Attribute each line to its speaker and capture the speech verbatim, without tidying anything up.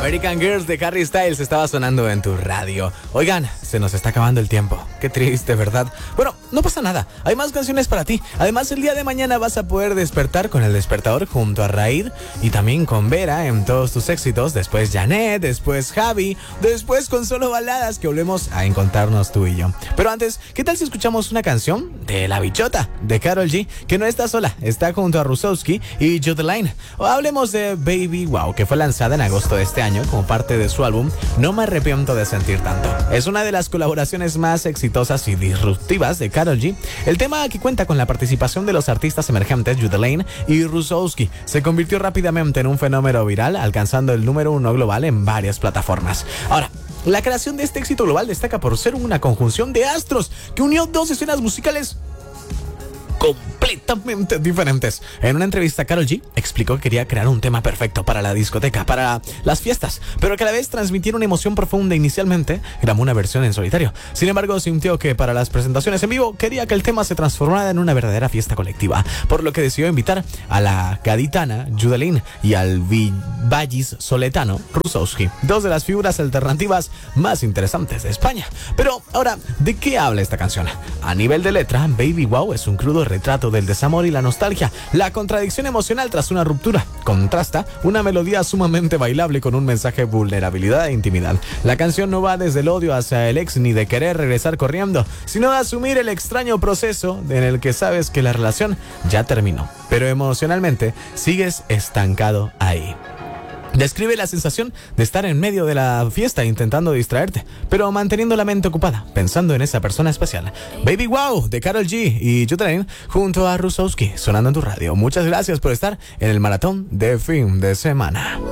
Speaker 1: American Girls de Harry Styles estaba sonando en tu radio. Oigan, se nos está acabando el tiempo. Qué triste, ¿verdad? Bueno, no pasa nada. Hay más canciones para ti. Además, el día de mañana vas a poder despertar con El Despertador junto a Raid y también con Vera en todos tus éxitos. Después Janet, después Javi, después con Solo Baladas, que volvemos a encontrarnos tú y yo. Pero antes, ¿qué tal si escuchamos una canción de La Bichota, de Karol G, que no está sola, está junto a Rusowski y Judeline? O hablemos de Baby Wow, que fue lanzada en agosto de este año como parte de su álbum No Me Arrepiento de Sentir Tanto. Es una de las colaboraciones más exitosas y disruptivas de Karol G. El tema, que cuenta con la participación de los artistas emergentes Judeline y Rusowski, se convirtió rápidamente en un fenómeno viral, alcanzando el número uno global en varias plataformas. Ahora, la creación de este éxito global destaca por ser una conjunción de astros que unió dos escenas musicales completamente diferentes. En una entrevista, Karol G explicó que quería crear un tema perfecto para la discoteca, para las fiestas, pero que a la vez transmitiera una emoción profunda. Inicialmente grabó una versión en solitario. Sin embargo, sintió que para las presentaciones en vivo quería que el tema se transformara en una verdadera fiesta colectiva, por lo que decidió invitar a la gaditana Judeline y al vallis soletano Rusowski, dos de las figuras alternativas más interesantes de España. Pero ahora, ¿de qué habla esta canción? A nivel de letra, Baby Wow es un crudo retrato del desamor y la nostalgia, la contradicción emocional tras una ruptura. Contrasta una melodía sumamente bailable con un mensaje de vulnerabilidad e intimidad. La canción no va desde el odio hacia el ex ni de querer regresar corriendo, sino de asumir el extraño proceso en el que sabes que la relación ya terminó, pero emocionalmente sigues estancado ahí. Describe la sensación de estar en medio de la fiesta intentando distraerte, pero manteniendo la mente ocupada, pensando en esa persona especial. Baby Wow de Karol G y Judeline junto a Rusowski, sonando en tu radio. Muchas gracias por estar en el maratón de fin de semana.